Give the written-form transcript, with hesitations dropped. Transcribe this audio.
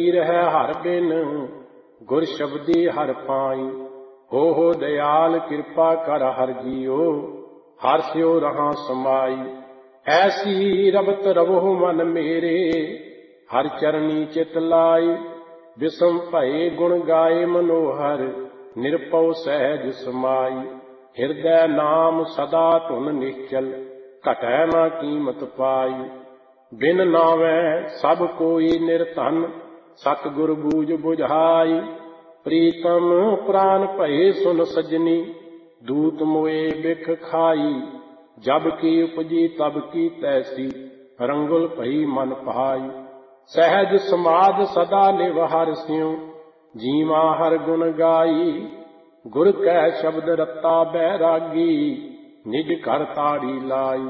ਕੀ ਰਹਿ ਹਰ ਬਿਨ, ਗੁਰ ਸ਼ਬਦੀ ਹਰ ਪਾਈ। ਹੋ ਦਇਆਲ ਕਿਰਪਾ ਕਰ ਹਰ ਜੀਓ, ਹਰ ਸਿਓ ਰਹਾ ਸਮਾਈ। ਐਸੀ ਰਬਤ ਰਵੋ ਮਨ ਮੇਰੇ, ਹਰ ਚਰਨੀ ਚਿਤ ਲਾਈ। ਬਿਸਮ ਭਏ ਗੁਣ ਗਾਏ ਮਨੋਹਰ, ਨਿਰਭਉ ਸਹਿਜ ਸਮਾਈ। ਹਿਰਦੈ ਨਾਮ ਸਦਾ ਧੁਨ ਨਿਸ਼ਚਲ, ਘਟੈ ਨਾ ਕੀਮਤ ਪਾਈ। ਬਿਨ ਨਾਵੈ ਸਭ ਕੋਈ ਨਿਰਧਨ, ਸਤਿਗੁਰ ਬੂਝ ਬੁਝਾਈ। ਪ੍ਰੀਤਮ ਪ੍ਰਾਨ ਭਏ ਸੁਨ ਸਜਣੀ, ਦੂਤ ਮੋਏ ਬਿਖ ਖਾਈ। ਜਬ ਕੀ ਉਪਜੀ ਤਬ ਕੀ ਤੈਸੀ, ਰੰਗੁਲ ਭਈ ਮਨ ਭਾਈ। ਸਹਿਜ ਸਮਾਧ ਸਦਾ ਨਿਵ ਹਰਿ ਸਿਉ, ਜੀਵਾ ਹਰ ਗੁਣ ਗਾਈ। ਗੁਰ ਕੈ ਸ਼ਬਦ ਰਤਾ ਬੈਰਾਗੀ, ਨਿਜ ਘਰ ਤਾੜੀ ਲਾਈ।